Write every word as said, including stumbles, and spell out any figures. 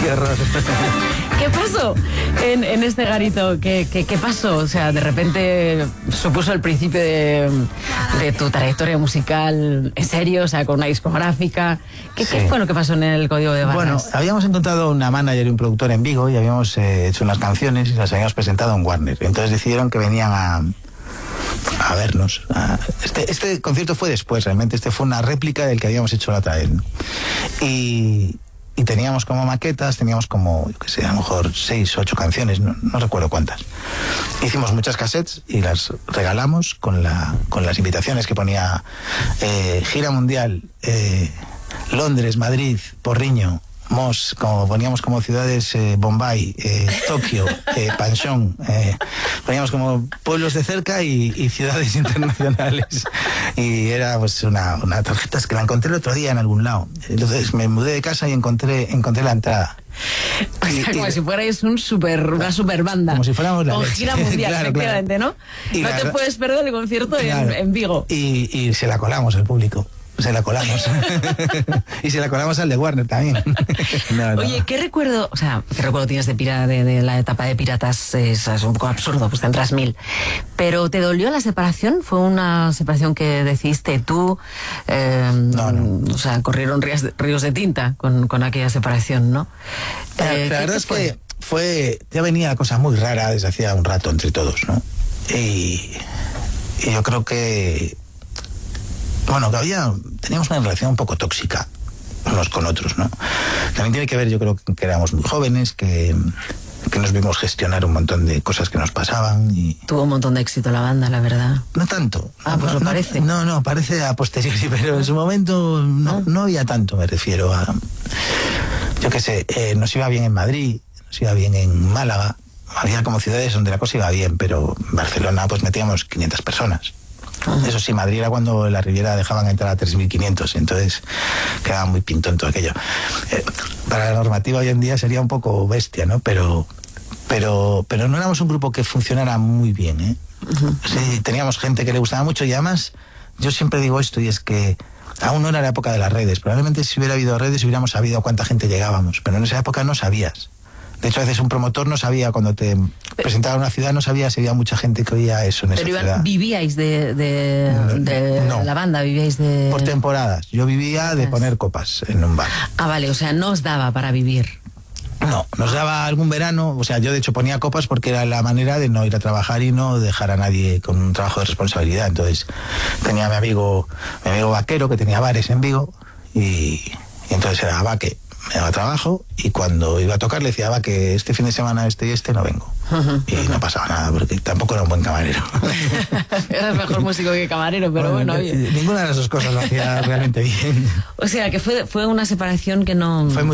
Qué horror. ¿Qué pasó en, en este garito? ¿Qué, qué, ¿Qué pasó? O sea, de repente supuso el principio de, de tu trayectoria musical en serio, o sea, con una discográfica. ¿Qué, sí. ¿Qué fue lo que pasó en el Código de Barras? Bueno, habíamos encontrado una manager y un productor en Vigo y habíamos eh, hecho unas canciones y las habíamos presentado en Warner. Entonces decidieron que venían a, a vernos. A, este, este concierto fue después, realmente. Este fue una réplica del que habíamos hecho la otra vez, ¿no? Y... Y teníamos como maquetas, teníamos como, yo qué sé, a lo mejor seis, ocho canciones, no, no recuerdo cuántas. Hicimos muchas cassettes y las regalamos con, la, con las invitaciones que ponía eh, gira mundial, eh, Londres, Madrid, Porriño, Mos, como poníamos como ciudades, eh, Bombay, eh, Tokio, eh, Panchón, eh, poníamos como pueblos de cerca y, y ciudades internacionales. Y era pues una, una tarjeta que la encontré el otro día en algún lado. Entonces me mudé de casa y encontré, encontré la entrada. O sea, y, como y, si fuerais un super, una super banda. Como si fuéramos la con leche. Gira mundial, claro, efectivamente, claro. ¿No? Y no te puedes perder el concierto claro. en, en Vigo. Y, y se la colamos al público. Se la colamos. Y se la colamos al de Warner también. No, no. Oye, ¿qué recuerdo, o sea, qué recuerdo tienes de, pira, de, de la etapa de Piratas? Es, es un poco absurdo, pues tendrás mil. Pero ¿te dolió la separación? ¿Fue una separación que decidiste tú? Eh, no, no. O sea, corrieron ríos de, ríos de tinta con, con aquella separación, ¿no? La, eh, la verdad es fue? que fue, ya venía la cosa muy rara desde hacía un rato entre todos, ¿no? Y, y yo creo que bueno, que había, teníamos una relación un poco tóxica unos con otros, ¿no? También tiene que ver, yo creo que éramos muy jóvenes, que, que nos vimos gestionar un montón de cosas que nos pasaban y... Tuvo un montón de éxito la banda, la verdad. No tanto. Ah, pues no, lo parece. No, no, parece a posteriori, pero en su momento no, no había tanto, me refiero a... Yo qué sé, eh, nos iba bien en Madrid, nos iba bien en Málaga, había como ciudades donde la cosa iba bien, pero en Barcelona pues metíamos quinientas personas. Uh-huh. Eso sí, Madrid era cuando en la Riviera dejaban entrar a tres mil quinientos, entonces quedaba muy pintón todo aquello. Eh, para la normativa hoy en día sería un poco bestia, ¿no? Pero, pero, pero no éramos un grupo que funcionara muy bien, ¿eh? Uh-huh. Sí, teníamos gente que le gustaba mucho y además yo siempre digo esto y es que aún no era la época de las redes. Probablemente si hubiera habido redes hubiéramos sabido a cuánta gente llegábamos, pero en esa época no sabías. De hecho, a veces un promotor no sabía, cuando te presentaba en una ciudad, no sabía si había mucha gente que oía eso en esa Pero ciudad. ¿vivíais de, de, de no. la banda? ¿Vivíais de...? Por temporadas. Yo vivía de poner copas en un bar. Ah, vale, o sea, no os daba para vivir. No, nos daba algún verano, o sea, yo de hecho ponía copas porque era la manera de no ir a trabajar y no dejar a nadie con un trabajo de responsabilidad. Entonces, tenía a mi amigo, mi amigo Vaquero, que tenía bares en Vigo, y, y entonces era Vaque. Me daba trabajo y cuando iba a tocar le decía, va, que este fin de semana este y este no vengo. Uh-huh, y uh-huh. no pasaba nada, porque tampoco era un buen camarero. Eras mejor músico que camarero, pero bueno, bueno oye. Ninguna de las dos cosas lo hacía realmente bien. O sea, que fue, fue una separación que no... Fue muy